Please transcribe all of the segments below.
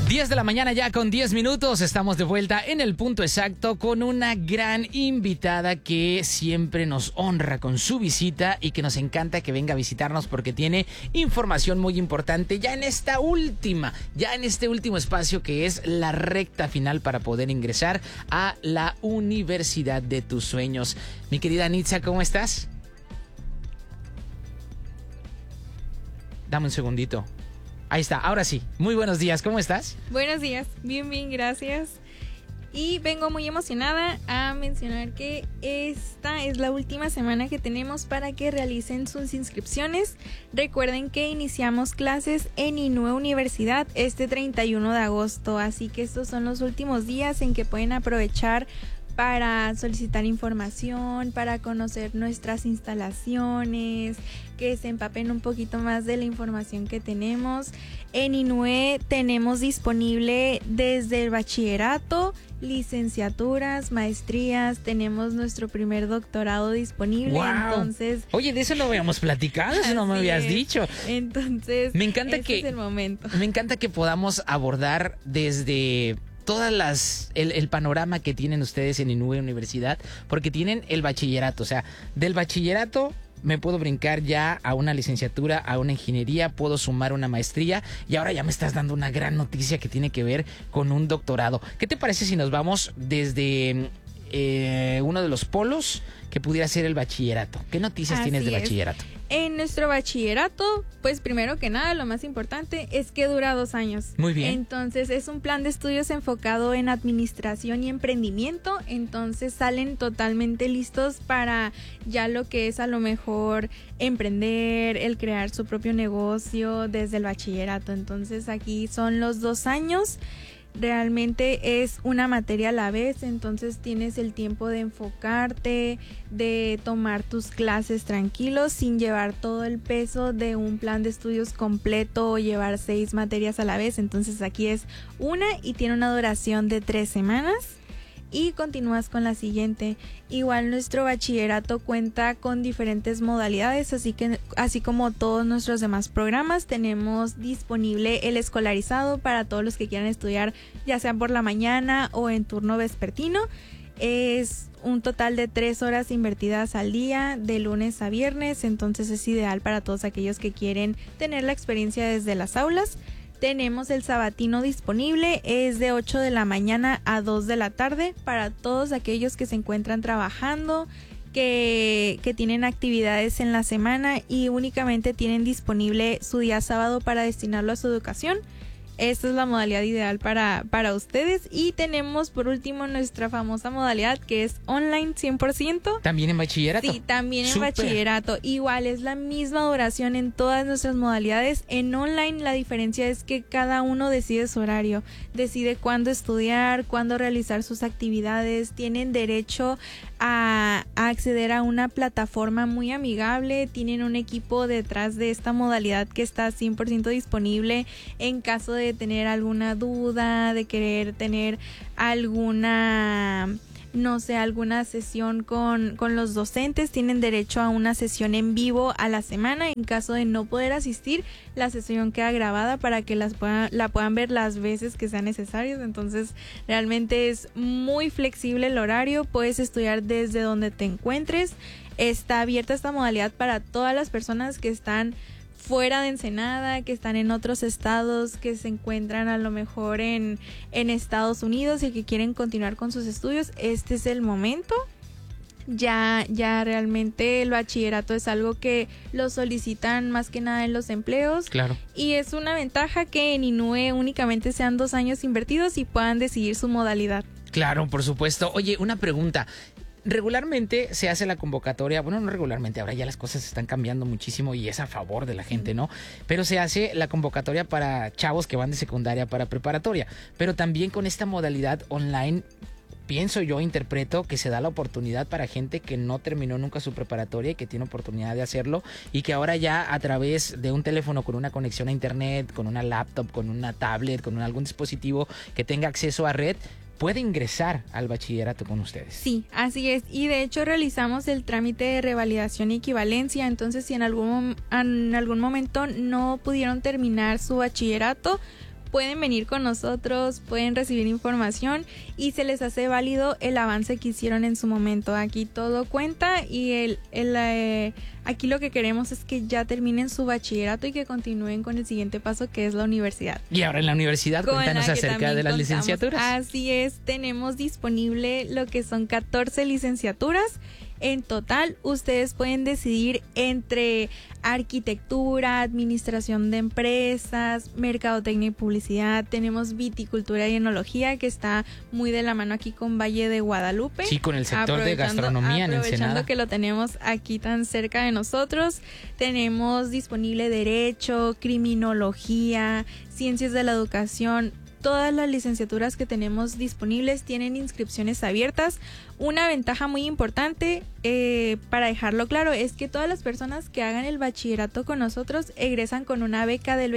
10 de la mañana ya con 10 minutos. Estamos de vuelta en el punto exacto con una gran invitada que siempre nos honra con su visita y que nos encanta que venga a visitarnos porque tiene información muy importante ya en este último espacio que es la recta final para poder ingresar a la universidad de tus sueños. Mi querida Nitza, ¿cómo estás? Dame un segundito. Ahí está, ahora sí. Muy buenos días, ¿cómo estás? Buenos días, bien, gracias. Y vengo muy emocionada a mencionar que esta es la última semana que tenemos para que realicen sus inscripciones. Recuerden que iniciamos clases en Inúe Universidad este 31 de agosto, así que estos son los últimos días en que pueden aprovechar para solicitar información, para conocer nuestras instalaciones, que se empapen un poquito más de la información que tenemos. En Inúe tenemos disponible desde el bachillerato, licenciaturas, maestrías, tenemos nuestro primer doctorado disponible. ¡Wow! Entonces, oye, de eso no habíamos platicado, eso no me habías dicho. Entonces, me encanta es el momento. Me encanta que podamos abordar desde el panorama que tienen ustedes en Inúe Universidad, porque tienen el bachillerato, o sea, del bachillerato me puedo brincar ya a una licenciatura, a una ingeniería, puedo sumar una maestría y ahora ya me estás dando una gran noticia que tiene que ver con un doctorado. ¿Qué te parece si nos vamos desde uno de los polos que pudiera ser el bachillerato? ¿Qué noticias tienes de bachillerato? En nuestro bachillerato, pues primero que nada, lo más importante es que dura 2 años. Muy bien. Entonces es un plan de estudios enfocado en administración y emprendimiento. Entonces salen totalmente listos para ya lo que es a lo mejor emprender, el crear su propio negocio desde el bachillerato. Entonces aquí son los 2 años. Realmente es una materia a la vez, entonces tienes el tiempo de enfocarte, de tomar tus clases tranquilos sin llevar todo el peso de un plan de estudios completo o llevar 6 materias a la vez. Entonces aquí es una y tiene una duración de 3 semanas. Y continúas con la siguiente. Igual nuestro bachillerato cuenta con diferentes modalidades, así como todos nuestros demás programas, tenemos disponible el escolarizado para todos los que quieran estudiar, ya sea por la mañana o en turno vespertino. Es un total de 3 horas invertidas al día, de lunes a viernes, entonces es ideal para todos aquellos que quieren tener la experiencia desde las aulas. Tenemos el sabatino disponible, es de 8 de la mañana a 2 de la tarde para todos aquellos que se encuentran trabajando, que tienen actividades en la semana y únicamente tienen disponible su día sábado para destinarlo a su educación. Esta es la modalidad ideal para ustedes. Y tenemos por último nuestra famosa modalidad que es online 100%. ¿También en bachillerato? Sí, también en ¡Súper! Bachillerato. Igual es la misma duración en todas nuestras modalidades. En online la diferencia es que cada uno decide su horario. Decide cuándo estudiar, cuándo realizar sus actividades. Tienen derecho a acceder a una plataforma muy amigable. Tienen un equipo detrás de esta modalidad que está 100% disponible en caso de tener alguna duda, de querer tener alguna sesión con los docentes. Tienen derecho a una sesión en vivo a la semana. En caso de no poder asistir, la sesión queda grabada para que la puedan ver las veces que sean necesarias. Entonces realmente es muy flexible el horario, puedes estudiar desde donde te encuentres. Está abierta esta modalidad para todas las personas que están fuera de Ensenada, que están en otros estados, que se encuentran a lo mejor en Estados Unidos y que quieren continuar con sus estudios. Este es el momento. Ya realmente el bachillerato es algo que lo solicitan más que nada en los empleos. Claro. Y es una ventaja que en Inúe únicamente sean 2 años invertidos y puedan decidir su modalidad. Claro, por supuesto. Oye, una pregunta. Regularmente se hace la convocatoria, bueno, no regularmente, ahora ya las cosas están cambiando muchísimo y es a favor de la gente, ¿no? Pero se hace la convocatoria para chavos que van de secundaria para preparatoria, pero también con esta modalidad online, pienso yo, interpreto que se da la oportunidad para gente que no terminó nunca su preparatoria y que tiene oportunidad de hacerlo y que ahora ya a través de un teléfono con una conexión a internet, con una laptop, con una tablet, con algún dispositivo que tenga acceso a red, puede ingresar al bachillerato con ustedes. Sí, así es. Y de hecho realizamos el trámite de revalidación y equivalencia. Entonces, si en algún momento no pudieron terminar su bachillerato, pueden venir con nosotros, pueden recibir información y se les hace válido el avance que hicieron en su momento. Aquí todo cuenta y aquí lo que queremos es que ya terminen su bachillerato y que continúen con el siguiente paso, que es la universidad. Y ahora en la universidad, cuéntanos acerca de las licenciaturas. Así es, tenemos disponible lo que son 14 licenciaturas. En total, ustedes pueden decidir entre arquitectura, administración de empresas, mercadotecnia y publicidad. Tenemos viticultura y enología, que está muy de la mano aquí con Valle de Guadalupe. Sí, con el sector de gastronomía en Ensenada. Aprovechando que lo tenemos aquí tan cerca de nosotros. Tenemos disponible derecho, criminología, ciencias de la educación. Todas las licenciaturas que tenemos disponibles tienen inscripciones abiertas. Una ventaja muy importante, para dejarlo claro, es que todas las personas que hagan el bachillerato con nosotros egresan con una beca del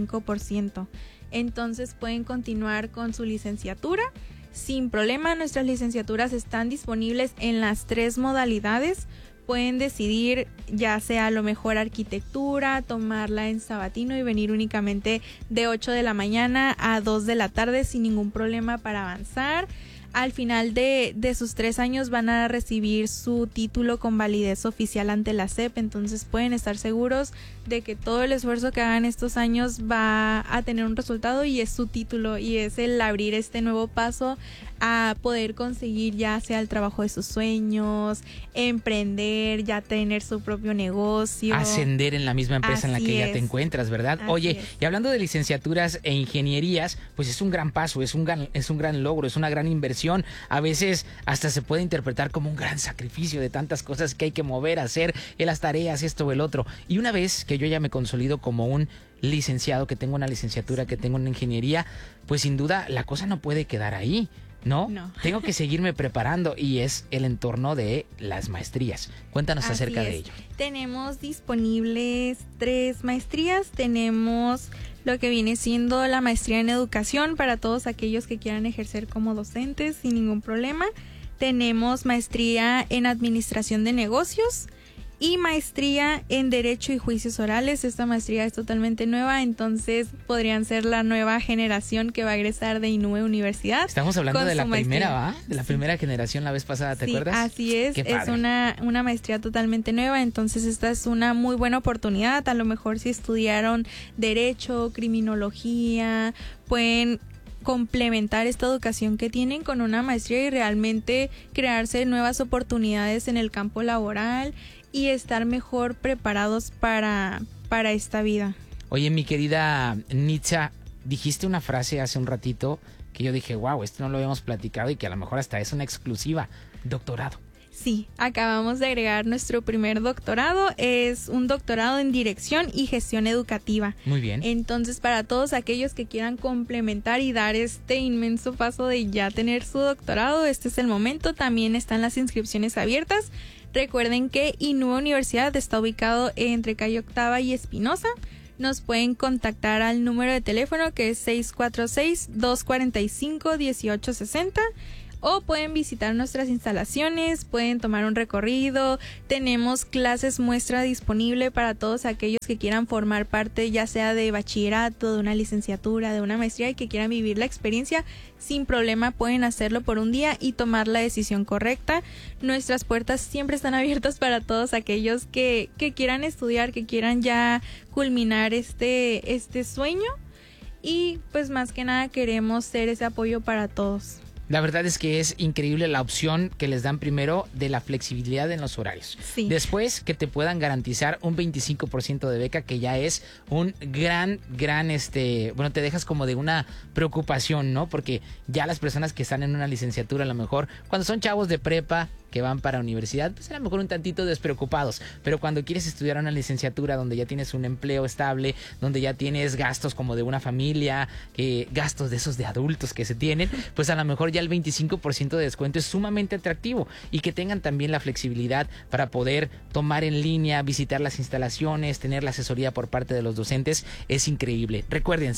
25%. Entonces pueden continuar con su licenciatura sin problema. Nuestras licenciaturas están disponibles en las 3 modalidades. Pueden decidir ya sea a lo mejor arquitectura, tomarla en sabatino y venir únicamente de 8 de la mañana a 2 de la tarde sin ningún problema para avanzar. Al final de sus 3 años van a recibir su título con validez oficial ante la SEP, entonces pueden estar seguros de que todo el esfuerzo que hagan estos años va a tener un resultado y es su título y es el abrir este nuevo paso a poder conseguir ya sea el trabajo de sus sueños, emprender, ya tener su propio negocio. Ascender en la misma empresa en la que ya te encuentras, ¿verdad? Oye, y hablando de licenciaturas e ingenierías, pues es un gran paso, es un gran logro, es una gran inversión. A veces hasta se puede interpretar como un gran sacrificio de tantas cosas que hay que mover, hacer, las tareas, esto o el otro. Y una vez que yo ya me consolido como un licenciado, que tengo una licenciatura, que tengo una ingeniería, pues sin duda la cosa no puede quedar ahí. ¿No? Tengo que seguirme preparando y es el entorno de las maestrías. Cuéntanos acerca de ello. Tenemos disponibles 3 maestrías. Tenemos lo que viene siendo la maestría en educación para todos aquellos que quieran ejercer como docentes sin ningún problema. Tenemos maestría en administración de negocios y maestría en Derecho y Juicios Orales. Esta maestría es totalmente nueva, entonces podrían ser la nueva generación que va a egresar de INUE Universidad. Estamos hablando de la primera, ¿va? De la primera generación la vez pasada, ¿te acuerdas? Así es. Es una maestría totalmente nueva, entonces esta es una muy buena oportunidad. A lo mejor si estudiaron Derecho, Criminología, pueden complementar esta educación que tienen con una maestría y realmente crearse nuevas oportunidades en el campo laboral y estar mejor preparados para esta vida. Oye, mi querida Nitza, dijiste una frase hace un ratito que yo dije, wow, esto no lo habíamos platicado y que a lo mejor hasta es una exclusiva, doctorado. Sí, acabamos de agregar nuestro primer doctorado, es un doctorado en Dirección y Gestión Educativa. Muy bien. Entonces, para todos aquellos que quieran complementar y dar este inmenso paso de ya tener su doctorado, este es el momento. También están las inscripciones abiertas. Recuerden que INUE Universidad está ubicado entre Calle Octava y Espinosa. Nos pueden contactar al número de teléfono que es 646-245-1860 o pueden visitar nuestras instalaciones, pueden tomar un recorrido. Tenemos clases muestra disponible para todos aquellos que quieran formar parte ya sea de bachillerato, de una licenciatura, de una maestría y que quieran vivir la experiencia. Sin problema pueden hacerlo por un día y tomar la decisión correcta. Nuestras puertas siempre están abiertas para todos aquellos que quieran estudiar, que quieran ya culminar este sueño y pues más que nada queremos ser ese apoyo para todos. La verdad es que es increíble la opción que les dan primero de la flexibilidad en los horarios. Sí. Después que te puedan garantizar un 25% de beca, que ya es un gran, bueno, te dejas como de una preocupación, ¿no? Porque ya las personas que están en una licenciatura, a lo mejor, cuando son chavos de prepa, que van para universidad, pues a lo mejor un tantito despreocupados, pero cuando quieres estudiar una licenciatura donde ya tienes un empleo estable, donde ya tienes gastos como de una familia, gastos de esos de adultos que se tienen, pues a lo mejor ya el 25% de descuento es sumamente atractivo y que tengan también la flexibilidad para poder tomar en línea, visitar las instalaciones, tener la asesoría por parte de los docentes, es increíble. Recuerden,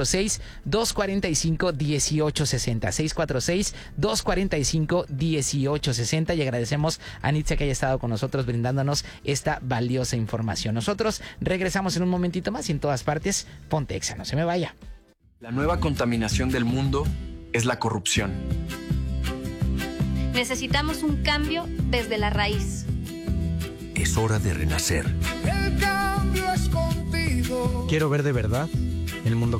646-245-1860, 646-245-1860 y agradecemos a Nitza que haya estado con nosotros brindándonos esta valiosa información. Nosotros regresamos en un momentito más y en todas partes, ponte Exa, no se me vaya. La nueva contaminación del mundo es la corrupción. Necesitamos un cambio desde la raíz. Es hora de renacer. El cambio es contigo. Quiero ver de verdad el mundo